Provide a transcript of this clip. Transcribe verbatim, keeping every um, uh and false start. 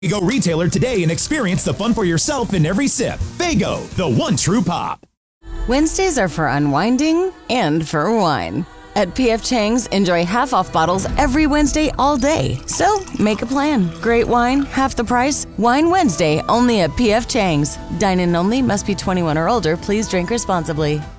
Go retailer today and experience the fun for yourself in every sip. Faygo, the one true pop. Wednesdays are for unwinding and for wine. At P F Chang's, enjoy half-off bottles every Wednesday all day. So, make a plan. Great wine, half the price. Wine Wednesday, only at P F Chang's. Dine-in only, must be twenty-one or older. Please drink responsibly.